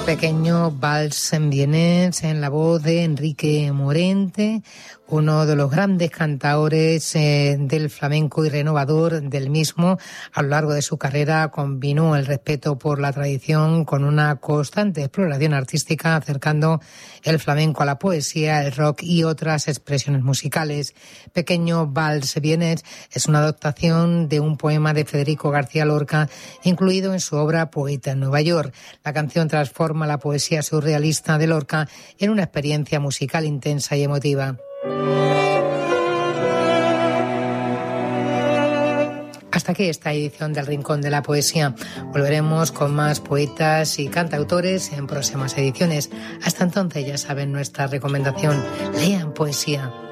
Pequeño vals en vienés en la voz de Enrique Morente, uno de los grandes cantaores del flamenco y renovador del mismo. A lo largo de su carrera combinó el respeto por la tradición con una constante exploración artística, acercando el flamenco a la poesía, el rock y otras expresiones musicales. Pequeño vals vienés es una adaptación de un poema de Federico García Lorca, incluido en su obra Poeta en Nueva York. La canción transforma la poesía surrealista de Lorca en una experiencia musical intensa y emotiva. Hasta aquí esta edición del Rincón de la Poesía. Volveremos con más poetas y cantautores en próximas ediciones. Hasta entonces, ya saben nuestra recomendación: lean poesía.